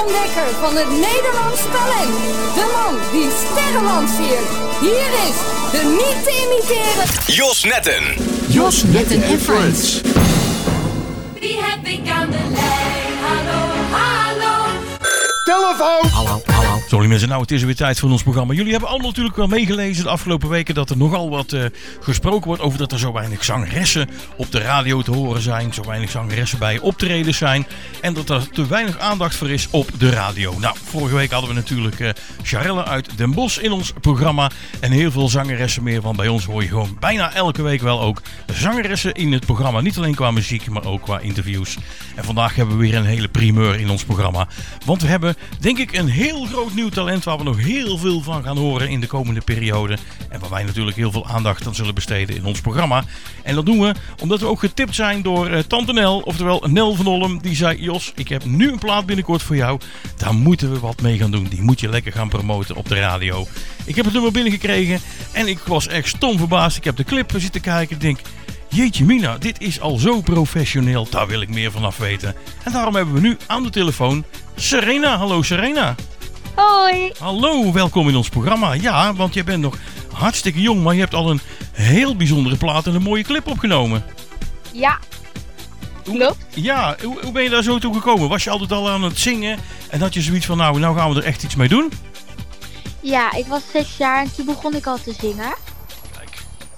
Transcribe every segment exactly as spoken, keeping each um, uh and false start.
Ontdekker van het Nederlands talent. De man die sterren lanceert. Hier is de niet te imiteren Jos Netten. Jos Netten en Friends. Wie heb ik aan de lijn? Hallo, hallo. Telefoon! Hallo, hallo. Sorry mensen, nou het is weer tijd voor ons programma. Jullie hebben allemaal natuurlijk wel meegelezen de afgelopen weken dat er nogal wat uh, gesproken wordt over dat er zo weinig zangeressen op de radio te horen zijn. Zo weinig zangeressen bij optredens zijn. En dat er te weinig aandacht voor is op de radio. Nou, vorige week hadden we natuurlijk uh, Charelle uit Den Bosch in ons programma. En heel veel zangeressen meer, want bij ons hoor je gewoon bijna elke week wel ook zangeressen in het programma. Niet alleen qua muziek, maar ook qua interviews. En vandaag hebben we weer een hele primeur in ons programma. Want we hebben, denk ik, een heel groot nieuw talent waar we nog heel veel van gaan horen in de komende periode. En waar wij natuurlijk heel veel aandacht aan zullen besteden in ons programma. En dat doen we omdat we ook getipt zijn door uh, Tante Nel, oftewel Nel van Olm. Die zei, Jos, ik heb nu een plaat binnenkort voor jou. Daar moeten we wat mee gaan doen. Die moet je lekker gaan promoten op de radio. Ik heb het nummer binnengekregen en ik was echt stom verbaasd. Ik heb de clip zitten kijken en denk, jeetje mina, dit is al zo professioneel. Daar wil ik meer van af weten. En daarom hebben we nu aan de telefoon Serena. Hallo Serena. Hoi. Hallo, welkom in ons programma. Ja, want je bent nog hartstikke jong, maar je hebt al een heel bijzondere plaat en een mooie clip opgenomen. Ja, klopt. Ja, hoe, hoe ben je daar zo toe gekomen? Was je altijd al aan het zingen en had je zoiets van, nou, nou gaan we er echt iets mee doen? Ja, ik was zes jaar en toen begon ik al te zingen. Kijk.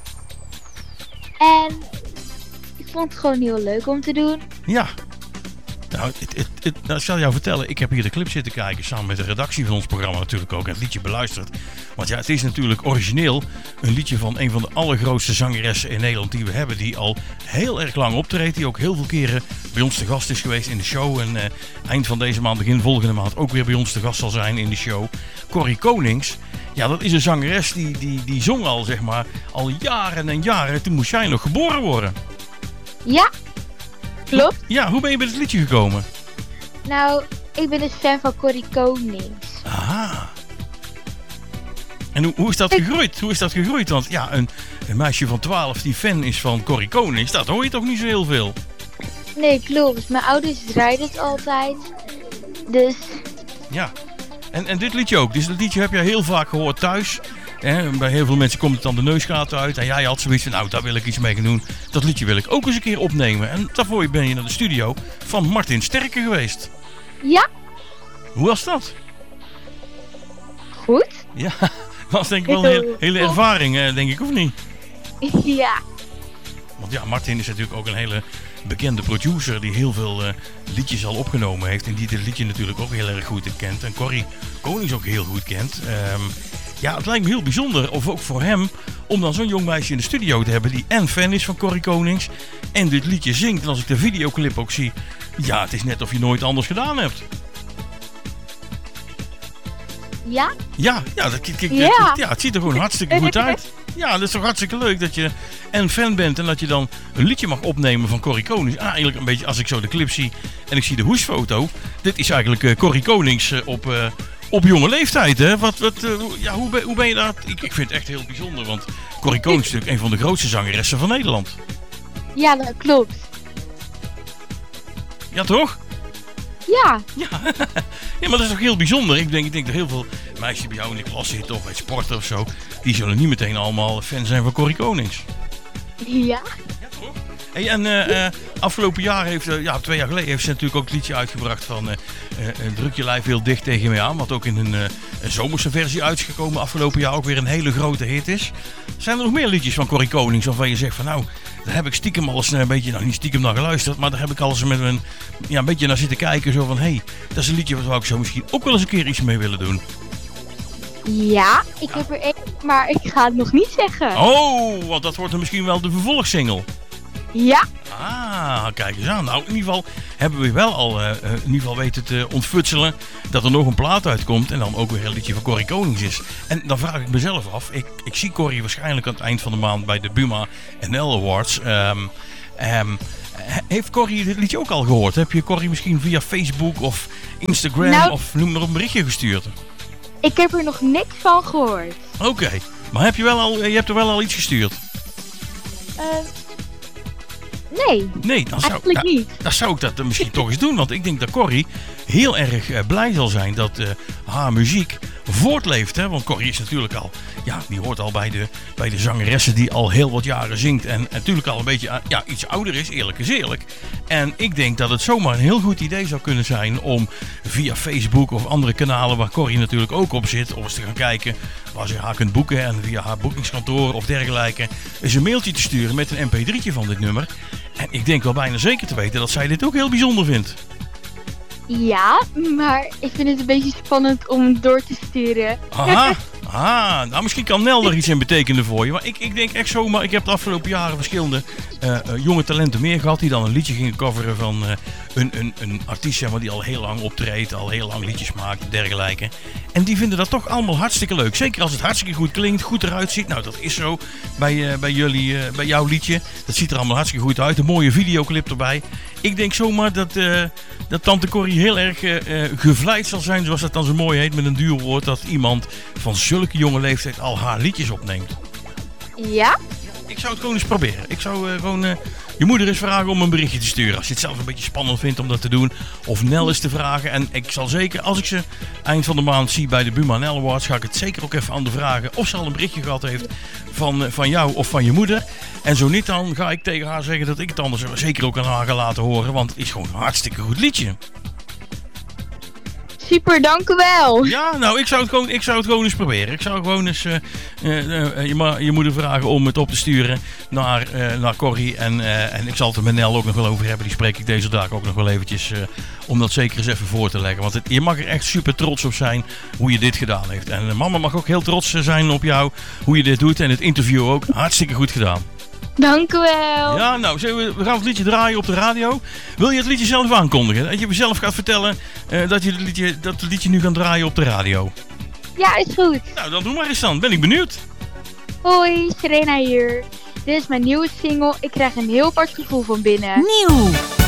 En ik vond het gewoon heel leuk om te doen. Ja. Nou, het, het, het, nou, ik zal jou vertellen, ik heb hier de clip zitten kijken samen met de redactie van ons programma natuurlijk ook en het liedje beluisterd. Want ja, het is natuurlijk origineel een liedje van een van de allergrootste zangeressen in Nederland die we hebben, die al heel erg lang optreedt, die ook heel veel keren bij ons te gast is geweest in de show en uh, eind van deze maand, begin volgende maand ook weer bij ons te gast zal zijn in de show. Corrie Konings, ja, dat is een zangeres die, die, die zong al, zeg maar, al jaren en jaren. Toen moest jij nog geboren worden. Ja, klopt. Ja, hoe ben je bij het liedje gekomen? Nou, ik ben dus fan van Corrie Konings. Aha. En hoe, hoe is dat gegroeid? Hoe is dat gegroeid? Want ja, een, een meisje van twaalf die fan is van Corrie Konings, dat hoor je toch niet zo heel veel? Nee, klopt. Mijn ouders draaiden het altijd. Dus... Ja. En, en dit liedje ook. Dus dat liedje heb je heel vaak gehoord thuis. Hè? Bij heel veel mensen komt het dan de neusgaten uit. En jij had zoiets van, nou, daar wil ik iets mee gaan doen. Dat liedje wil ik ook eens een keer opnemen. En daarvoor ben je naar de studio van Martin Sterke geweest. Ja. Hoe was dat? Goed. Ja, was denk ik wel een hele, hele ervaring, denk ik, of niet? Ja. Want ja, Martin is natuurlijk ook een hele bekende producer die heel veel uh, liedjes al opgenomen heeft. En die dit liedje natuurlijk ook heel erg goed kent. En Corrie Konings ook heel goed kent. Um, ja, het lijkt me heel bijzonder, of ook voor hem, om dan zo'n jong meisje in de studio te hebben die en fan is van Corrie Konings en dit liedje zingt. En als ik de videoclip ook zie, ja, het is net of je nooit anders gedaan hebt. Ja? Ja, ja, dat, kijk, ja. ja, het ziet er gewoon hartstikke goed uit. Ja, dat is toch hartstikke leuk dat je en fan bent en dat je dan een liedje mag opnemen van Corrie Konings. Ah, eigenlijk een beetje, als ik zo de clip zie en ik zie de hoesfoto, dit is eigenlijk uh, Corrie Konings uh, op, uh, op jonge leeftijd, hè? Wat, wat, uh, ja, hoe, ben, hoe ben je daar? Ik, ik vind het echt heel bijzonder, want Corrie Konings is natuurlijk een van de grootste zangeressen van Nederland. Ja, dat klopt. Ja, toch? Ja. Ja. Ja, maar dat is toch heel bijzonder. Ik denk, ik denk dat heel veel meisjes bij jou in de klas zitten of bij sporten of zo, die zullen niet meteen allemaal fan zijn van Corrie Konings. Ja. Ja, toch? Hey, en uh, uh, afgelopen jaar heeft, uh, ja, twee jaar geleden heeft ze natuurlijk ook het liedje uitgebracht van uh, uh, Druk je lijf heel dicht tegen mij aan, wat ook in een, uh, een zomerse versie uitgekomen. Afgelopen jaar ook weer een hele grote hit is. Zijn er nog meer liedjes van Corrie Konings waarvan je zegt van nou, daar heb ik stiekem al eens een beetje, nou niet stiekem naar geluisterd, maar daar heb ik al eens met een, ja, een beetje naar zitten kijken. Zo van, hé, hey, dat is een liedje waar ik zo misschien ook wel eens een keer iets mee willen doen. Ja, ik heb er één, maar ik ga het nog niet zeggen. Oh, want dat wordt dan misschien wel de vervolgsingle. Ja. Ah, kijk eens aan. Nou, in ieder geval hebben we wel al uh, in ieder geval weten te ontfutselen dat er nog een plaat uitkomt en dan ook weer een liedje van Corrie Konings is. En dan vraag ik mezelf af, ik, ik zie Corrie waarschijnlijk aan het eind van de maand bij de Buma N L Awards. Um, um, heeft Corrie dit liedje ook al gehoord? Heb je Corrie misschien via Facebook of Instagram nou, of noem maar op een berichtje gestuurd? Ik heb er nog niks van gehoord. Oké, okay. Maar heb je, wel al, je hebt er wel al iets gestuurd? Uh, nee, nee dan zou, eigenlijk nou, niet. Dan zou ik dat misschien toch eens doen, want ik denk dat Corrie heel erg uh, blij zal zijn dat uh, haar muziek voortleeft. Hè? Want Corrie is natuurlijk al, ja, die hoort al bij de, bij de zangeressen die al heel wat jaren zingt. En natuurlijk al een beetje uh, ja, iets ouder is, eerlijk is eerlijk. En ik denk dat het zomaar een heel goed idee zou kunnen zijn om via Facebook of andere kanalen waar Corrie natuurlijk ook op zit, om eens te gaan kijken waar ze haar kunt boeken en via haar boekingskantoor of dergelijke eens een mailtje te sturen met een M P drietje van dit nummer. En ik denk wel bijna zeker te weten dat zij dit ook heel bijzonder vindt. Ja, maar ik vind het een beetje spannend om door te sturen. Aha, aha. Nou, misschien kan Nel er iets in betekenen voor je. Maar ik, ik denk echt zo, maar ik heb de afgelopen jaren verschillende uh, uh, jonge talenten meer gehad die dan een liedje gingen coveren van uh, een, een, een artiest, zeg maar, die al heel lang optreedt, al heel lang liedjes maakt en dergelijke. En die vinden dat toch allemaal hartstikke leuk. Zeker als het hartstikke goed klinkt, goed eruit ziet. Nou, dat is zo bij, uh, bij jullie, uh, bij jouw liedje. Dat ziet er allemaal hartstikke goed uit. Een mooie videoclip erbij. Ik denk zomaar dat, uh, dat tante Corrie heel erg uh, gevleid zal zijn, zoals dat dan zo mooi heet met een duur woord, dat iemand van zulke jonge leeftijd al haar liedjes opneemt. Ja? Ik zou het gewoon eens proberen. Ik zou uh, gewoon uh, je moeder eens vragen om een berichtje te sturen. Als je het zelf een beetje spannend vindt om dat te doen. Of Nel eens te vragen. En ik zal zeker, als ik ze eind van de maand zie bij de Buma Nel Awards, ga ik het zeker ook even aan de vragen of ze al een berichtje gehad heeft van, uh, van jou of van je moeder. En zo niet, dan ga ik tegen haar zeggen dat ik het anders zeker ook aan haar ga laten horen. Want het is gewoon een hartstikke goed liedje. Super, dank u wel. Ja, nou, ik zou het gewoon, ik zou het gewoon eens proberen. Ik zou gewoon eens uh, uh, uh, je, ma- je moeder vragen om het op te sturen naar, uh, naar Corrie. En, uh, en ik zal het er met Nel ook nog wel over hebben. Die spreek ik deze dag ook nog wel eventjes uh, om dat zeker eens even voor te leggen. Want het, je mag er echt super trots op zijn hoe je dit gedaan heeft. En uh, mama mag ook heel trots zijn op jou, hoe je dit doet. En het interview ook hartstikke goed gedaan. Dank u wel. Ja, nou, we gaan het liedje draaien op de radio. Wil je het liedje zelf aankondigen? Dat je zelf gaat vertellen uh, dat je het liedje, dat het liedje nu gaat draaien op de radio. Ja, is goed. Nou, dan doe maar eens dan. Ben ik benieuwd. Hoi, Serena hier. Dit is mijn nieuwe single. Ik krijg een heel apart gevoel van binnen. Nieuw.